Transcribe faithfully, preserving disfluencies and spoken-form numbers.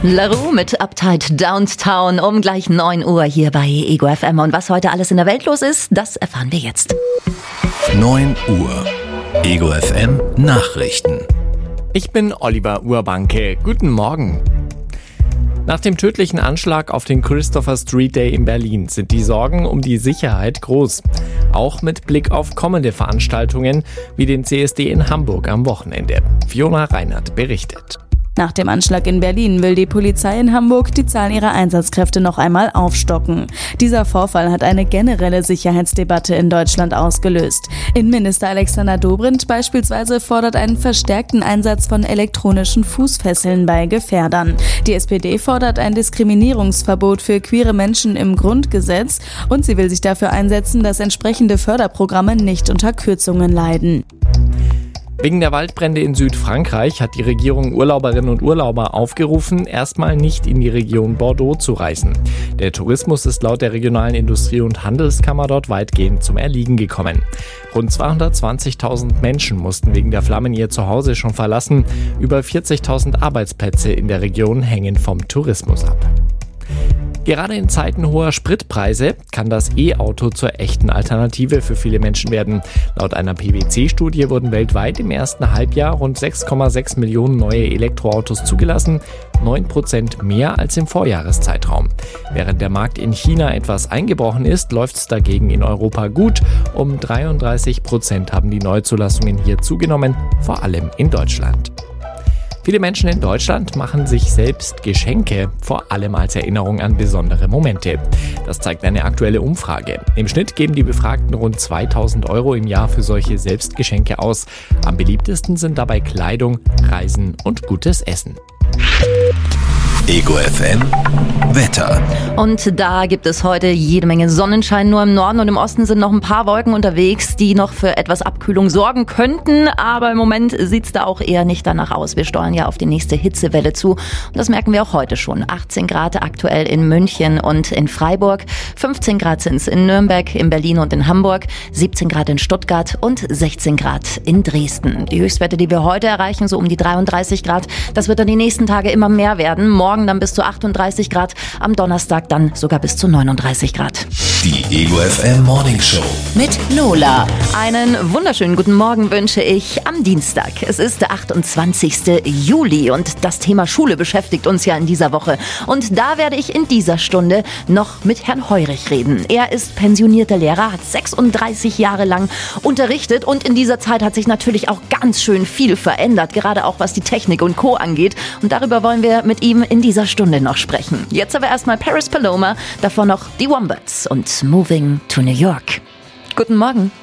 LaRue mit Uptight Downtown um gleich neun Uhr hier bei Ego F M. Und was heute alles in der Welt los ist, das erfahren wir jetzt. neun Uhr. Ego F M Nachrichten. Ich bin Oliver Urbanke. Guten Morgen. Nach dem tödlichen Anschlag auf den Christopher Street Day in Berlin sind die Sorgen um die Sicherheit groß. Auch mit Blick auf kommende Veranstaltungen wie den C S D in Hamburg am Wochenende. Fiona Reinhardt berichtet. Nach dem Anschlag in Berlin will die Polizei in Hamburg die Zahl ihrer Einsatzkräfte noch einmal aufstocken. Dieser Vorfall hat eine generelle Sicherheitsdebatte in Deutschland ausgelöst. Innenminister Alexander Dobrindt beispielsweise fordert einen verstärkten Einsatz von elektronischen Fußfesseln bei Gefährdern. Die S P D fordert ein Diskriminierungsverbot für queere Menschen im Grundgesetz und sie will sich dafür einsetzen, dass entsprechende Förderprogramme nicht unter Kürzungen leiden. Wegen der Waldbrände in Südfrankreich hat die Regierung Urlauberinnen und Urlauber aufgerufen, erstmal nicht in die Region Bordeaux zu reisen. Der Tourismus ist laut der regionalen Industrie- und Handelskammer dort weitgehend zum Erliegen gekommen. Rund zweihundertzwanzigtausend Menschen mussten wegen der Flammen ihr Zuhause schon verlassen. Über vierzigtausend Arbeitsplätze in der Region hängen vom Tourismus ab. Gerade in Zeiten hoher Spritpreise kann das E-Auto zur echten Alternative für viele Menschen werden. Laut einer P W C-Studie wurden weltweit im ersten Halbjahr rund sechs Komma sechs Millionen neue Elektroautos zugelassen, neun Prozent mehr als im Vorjahreszeitraum. Während der Markt in China etwas eingebrochen ist, läuft es dagegen in Europa gut. Um dreiunddreißig Prozent haben die Neuzulassungen hier zugenommen, vor allem in Deutschland. Viele Menschen in Deutschland machen sich selbst Geschenke, vor allem als Erinnerung an besondere Momente. Das zeigt eine aktuelle Umfrage. Im Schnitt geben die Befragten rund zweitausend Euro im Jahr für solche Selbstgeschenke aus. Am beliebtesten sind dabei Kleidung, Reisen und gutes Essen. Ego F M Wetter. Und da gibt es heute jede Menge Sonnenschein. Nur im Norden und im Osten sind noch ein paar Wolken unterwegs, die noch für etwas Abkühlung sorgen könnten. Aber im Moment sieht es da auch eher nicht danach aus. Wir steuern ja auf die nächste Hitzewelle zu. Und das merken wir auch heute schon. achtzehn Grad aktuell in München und in Freiburg. fünfzehn Grad sind es in Nürnberg, in Berlin und in Hamburg. siebzehn Grad in Stuttgart und sechzehn Grad in Dresden. Die Höchstwerte, die wir heute erreichen, so um die dreiunddreißig Grad. Das wird dann die nächsten Tage immer mehr werden. Morgen dann bis zu achtunddreißig Grad. Am Donnerstag dann sogar bis zu neununddreißig Grad. Die Ego F M Morning Show mit Lola. Einen wunderschönen guten Morgen wünsche ich am Dienstag. Es ist der achtundzwanzigste Juli und das Thema Schule beschäftigt uns ja in dieser Woche. Und da werde ich in dieser Stunde noch mit Herrn Heurich reden. Er ist pensionierter Lehrer, hat sechsunddreißig Jahre lang unterrichtet und in dieser Zeit hat sich natürlich auch ganz schön viel verändert, gerade auch was die Technik und Co. angeht. Und darüber wollen wir mit ihm in dieser Stunde noch sprechen. Jetzt aber erstmal Paris Paloma, davor noch die Wombats und Moving to New York. Guten Morgen.